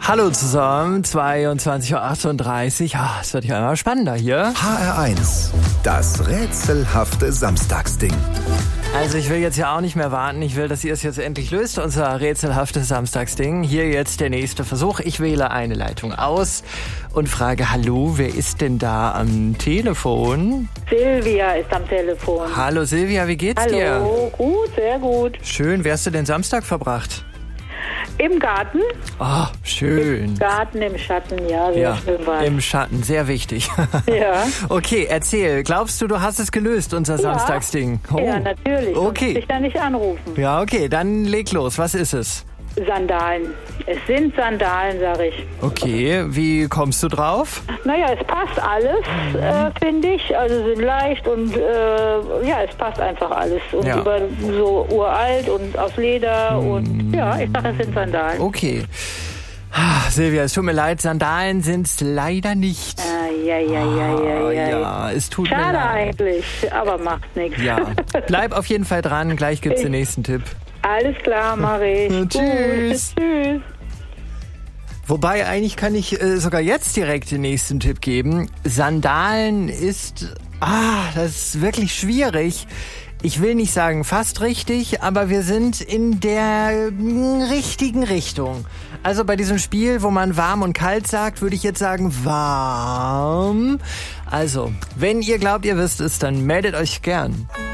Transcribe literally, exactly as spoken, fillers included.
Hallo zusammen, zweiundzwanzig Uhr achtunddreißig. Ah, es wird ja immer spannender hier. H R eins, das rätselhafte Samstagsding. Also ich will jetzt ja auch nicht mehr warten. Ich will, dass ihr es jetzt endlich löst, unser rätselhaftes Samstagsding. Hier jetzt der nächste Versuch. Ich wähle eine Leitung aus und frage, hallo, wer ist denn da am Telefon? Silvia ist am Telefon. Hallo Silvia, wie geht's Hallo, dir? Hallo, gut, sehr gut. Schön, wie hast du den Samstag verbracht? Im Garten? Oh, schön. Im Garten, im Schatten, ja, sehr Ja, schön war. im Schatten, sehr wichtig. Ja. Okay, erzähl, glaubst du, du hast es gelöst, unser Ja. Samstagsding? Oh. Ja, natürlich. Okay. Sonst will ich da nicht anrufen. Ja, okay, dann leg los. Was ist es? Sandalen. Es sind Sandalen, sag ich. Okay, wie kommst du drauf? Naja, es passt alles, äh, finde ich. Also sind leicht und äh, ja, es passt einfach alles. Und Ja. über so uralt und aus Leder und ja, ich sag, es sind Sandalen. Okay. Ah, Silvia, es tut mir leid, Sandalen sind's leider nicht. Ah, ja, ja, ja, ja, Ah, ja. ja, es tut mir Schade leid. eigentlich, aber macht nichts. Ja, bleib auf jeden Fall dran, gleich gibt's den nächsten Tipp. Alles klar, mache ich. Tschüss. Gut. Tschüss. Wobei, eigentlich kann ich äh, sogar jetzt direkt den nächsten Tipp geben. Sandalen ist, ah, das ist wirklich schwierig. Ich will nicht sagen fast richtig, aber wir sind in der mm, richtigen Richtung. Also bei diesem Spiel, wo man warm und kalt sagt, würde ich jetzt sagen warm. Also, wenn ihr glaubt, ihr wisst es, dann meldet euch gern.